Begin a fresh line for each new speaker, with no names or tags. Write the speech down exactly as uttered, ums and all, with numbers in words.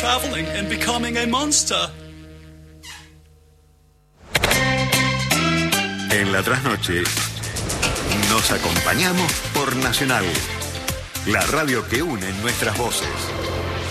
traveling and becoming a monster.
En la trasnoche nos acompañamos por Nacional, la radio que une nuestras voces.